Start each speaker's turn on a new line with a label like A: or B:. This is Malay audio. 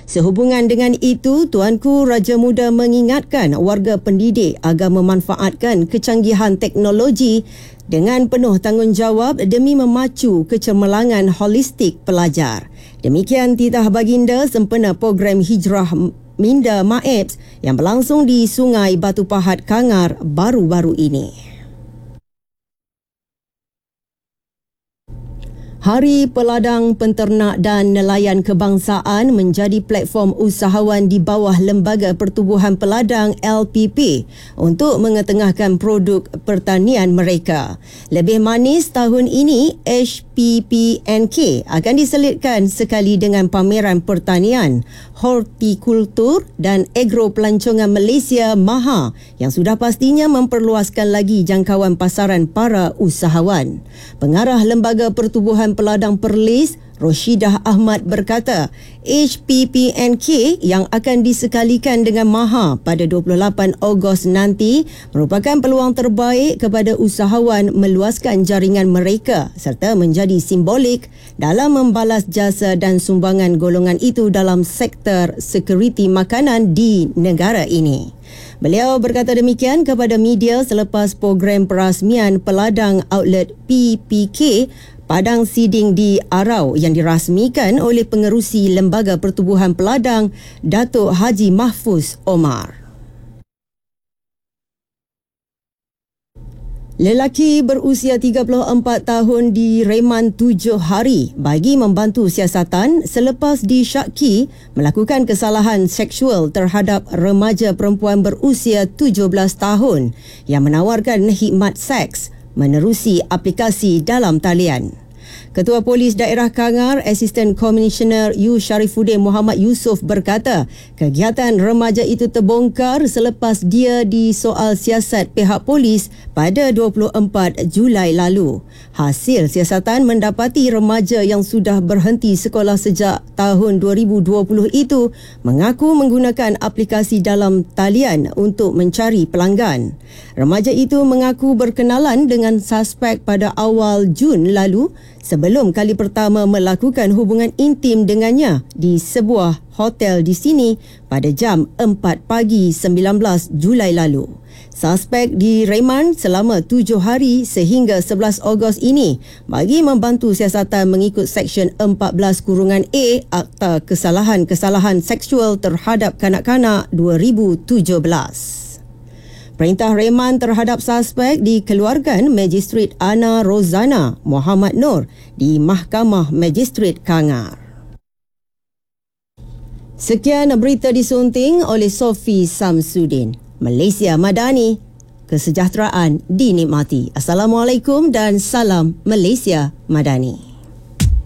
A: Sehubungan dengan itu, Tuanku Raja Muda mengingatkan warga pendidik agar memanfaatkan kecanggihan teknologi dengan penuh tanggungjawab demi memacu kecemerlangan holistik pelajar. Demikian titah baginda sempena program Hijrah Minda Maebs yang berlangsung di Sungai Batu Pahat, Kangar baru-baru ini. Hari Peladang Penternak dan Nelayan Kebangsaan menjadi platform usahawan di bawah Lembaga Pertubuhan Peladang LPP untuk mengetengahkan produk pertanian mereka. Lebih manis tahun ini, HPPNK akan diselitkan sekali dengan pameran pertanian, hortikultur dan agro pelancongan Malaysia MAHA yang sudah pastinya memperluaskan lagi jangkauan pasaran para usahawan. Pengarah Lembaga Pertubuhan Peladang Perlis, Roshidah Ahmad berkata, HPPNK yang akan disekalikan dengan MAHA pada 28 Ogos nanti merupakan peluang terbaik kepada usahawan meluaskan jaringan mereka serta menjadi simbolik dalam membalas jasa dan sumbangan golongan itu dalam sektor sekuriti makanan di negara ini. Beliau berkata demikian kepada media selepas program perasmian Peladang Outlet PPK Padang Siding di Arau yang dirasmikan oleh Pengerusi Lembaga Pertubuhan Peladang, Datuk Haji Mahfuz Omar. Lelaki berusia 34 tahun direman 7 hari bagi membantu siasatan selepas disyaki melakukan kesalahan seksual terhadap remaja perempuan berusia 17 tahun yang menawarkan khidmat seks menerusi aplikasi dalam talian. Ketua Polis Daerah Kangar, Assistant Commissioner U Sharifuddin Muhammad Yusof berkata, kegiatan remaja itu terbongkar selepas dia disoal siasat pihak polis pada 24 Julai lalu. Hasil siasatan mendapati remaja yang sudah berhenti sekolah sejak tahun 2020 itu mengaku menggunakan aplikasi dalam talian untuk mencari pelanggan. Remaja itu mengaku berkenalan dengan suspek pada awal Jun lalu sebelum kali pertama melakukan hubungan intim dengannya di sebuah hotel di sini pada jam 4 pagi 19 Julai lalu. Suspek direman selama 7 hari sehingga 11 Ogos ini bagi membantu siasatan mengikut Seksyen 14-A Akta Kesalahan-Kesalahan Seksual Terhadap Kanak-Kanak 2017. Perintah reman terhadap suspek dikeluarkan Magistrate Ana Rozana Muhammad Nur di Mahkamah Magistrate Kangar. Sekian berita disunting oleh Sofi Samsudin. Malaysia Madani, kesejahteraan dinikmati. Assalamualaikum dan salam Malaysia Madani.